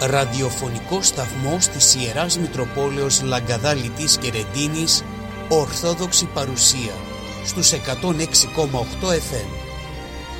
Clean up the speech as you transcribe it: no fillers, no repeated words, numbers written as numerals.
Ραδιοφωνικό σταθμός της Ιεράς Μητροπόλεως Λαγκαδάλητης και Ρεντίνης, Ορθόδοξη παρουσία στους 106,8 FM.